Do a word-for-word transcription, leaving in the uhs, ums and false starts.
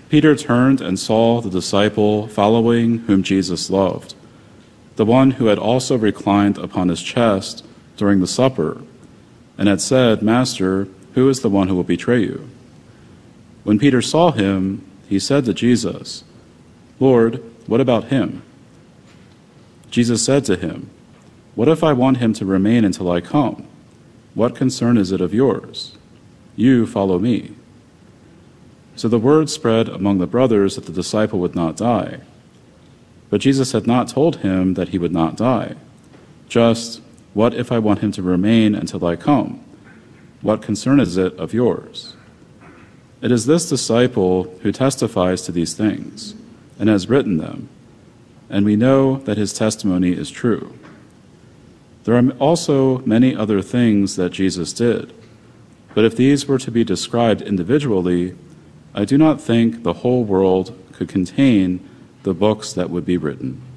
Peter turned and saw the disciple following whom Jesus loved, the one who had also reclined upon his chest during the supper, and had said, "Master, who is the one who will betray you?" When Peter saw him, he said to Jesus, "Lord, what about him?" Jesus said to him, "What if I want him to remain until I come? What concern is it of yours? You follow me." So the word spread among the brothers that the disciple would not die. But Jesus had not told him that he would not die. Just, "What if I want him to remain until I come? What concern is it of yours?" It is this disciple who testifies to these things and has written them, and we know that his testimony is true. There are also many other things that Jesus did, but if these were to be described individually, I do not think the whole world could contain the books that would be written.